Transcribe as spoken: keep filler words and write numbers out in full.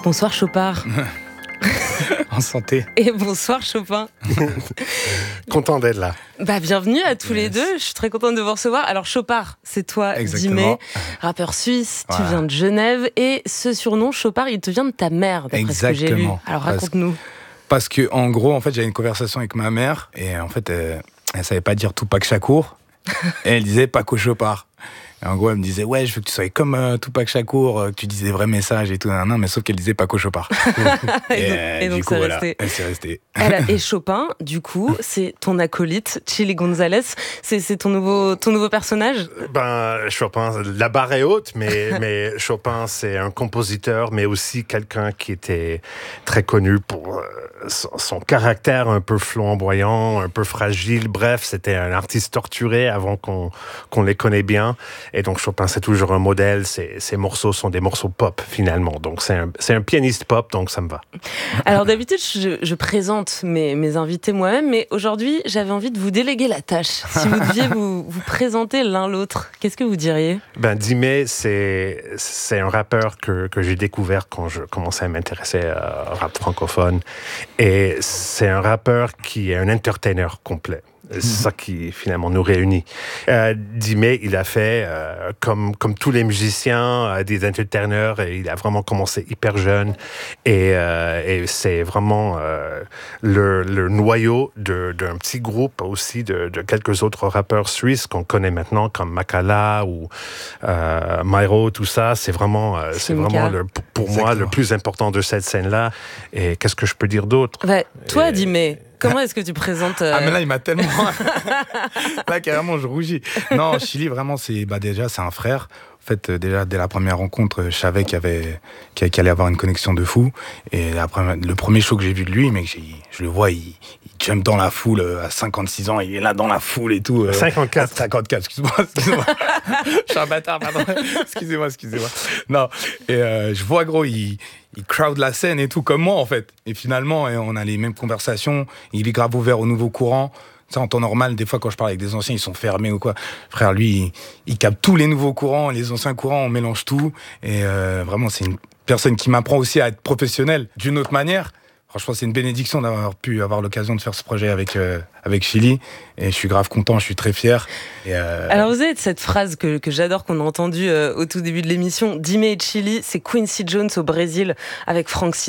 Bonsoir Chopard. En santé. Et bonsoir Chopin. Content d'être là. Bah, bienvenue à tous yes. les deux, je suis très contente de vous recevoir. Alors Chopard, c'est toi, Exactement. Dimé, rappeur suisse, tu Voilà. viens de Genève, et ce surnom Chopard, il te vient de ta mère, d'après ce que j'ai lu. Exactement. Alors Parce- raconte-nous. Parce que en gros, en fait, j'avais une conversation avec ma mère et en fait, elle, elle savait pas dire Tupac Shakur et elle disait Paco Chopard. Et en gros, elle me disait ouais, je veux que tu sois comme euh, Tupac Shakur, euh, que tu dises des vrais messages et tout, nan, nan, mais sauf qu'elle disait Paco Chopard. Et donc- euh, et donc du coup, c'est voilà, resté. elle s'est restée. Elle a- Et Chopin, du coup, c'est ton acolyte, Chili Gonzalez. C'est, c'est ton nouveau, ton nouveau personnage. Ben, Chopin, la barre est haute, mais, mais Chopin, c'est un compositeur, mais aussi quelqu'un qui était très connu pour euh, son, son caractère un peu flamboyant, un peu fragile. Bref, c'était un artiste torturé avant qu'on, qu'on les connaît bien. Et donc, Chopin, c'est toujours un modèle. Ses, ses morceaux sont des morceaux pop, finalement. Donc, c'est un, c'est un pianiste pop, donc ça me va. Alors d'habitude, je, je présente mes, mes invités moi-même, mais aujourd'hui, j'avais envie de vous déléguer la tâche. Si vous deviez vous, vous présenter l'un l'autre, qu'est-ce que vous diriez ? Ben, Dimé, c'est, c'est un rappeur que, que j'ai découvert quand je commençais à m'intéresser au rap francophone. Et c'est un rappeur qui est un entertainer complet. C'est ça qui, finalement, nous réunit. Euh, Dimé, il a fait, euh, comme, comme tous les musiciens, euh, des entertainers, et il a vraiment commencé hyper jeune. Et, euh, et c'est vraiment euh, le, le noyau de, d'un petit groupe aussi de, de quelques autres rappeurs suisses qu'on connaît maintenant, comme Makala ou euh, Myro, tout ça. C'est vraiment, euh, c'est Simca. vraiment le, pour moi, Exactement. le plus important de cette scène-là. Et qu'est-ce que je peux dire d'autre? Bah, toi, Et- Dimé, comment est-ce que tu présentes euh, Ah mais là il m'a tellement là carrément je rougis. Non, Chili vraiment c'est bah déjà c'est un frère. En fait euh, déjà dès la première rencontre euh, je savais qu'il y avait qu'il allait avoir une connexion de fou et la première- le premier show que j'ai vu de lui mec j'ai- je le vois il, il jump dans la foule euh, à cinquante-six ans, il est là dans la foule et tout euh, cinquante-quatre. cinquante-quatre excuse-moi excuse-moi. Je suis un bâtard pardon. Excusez-moi excusez-moi. Non, et euh, je vois gros il il crowd la scène et tout comme moi en fait. Et finalement et on a les mêmes conversations, il est grave ouvert au nouveau courant. Ça, en temps normal, des fois, quand je parle avec des anciens, ils sont fermés ou quoi. Frère, lui, il, il capte tous les nouveaux courants, les anciens courants, on mélange tout. Et euh, vraiment, c'est une personne qui m'apprend aussi à être professionnel d'une autre manière. Franchement, c'est une bénédiction d'avoir pu avoir l'occasion de faire ce projet avec, euh, avec Chili. Et je suis grave content, je suis très fier. Et euh, Alors vous avez cette phrase que, que j'adore, qu'on a entendue euh, au tout début de l'émission, Dimé et Chili, c'est Quincy Jones au Brésil avec Frank Sinatra.